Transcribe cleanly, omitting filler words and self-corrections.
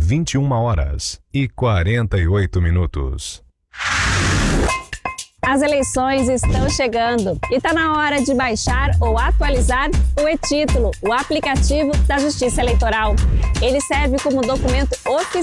21h48. As eleições estão chegando e está na hora de baixar ou atualizar o e-Título, o aplicativo da Justiça Eleitoral. Ele serve como documento oficial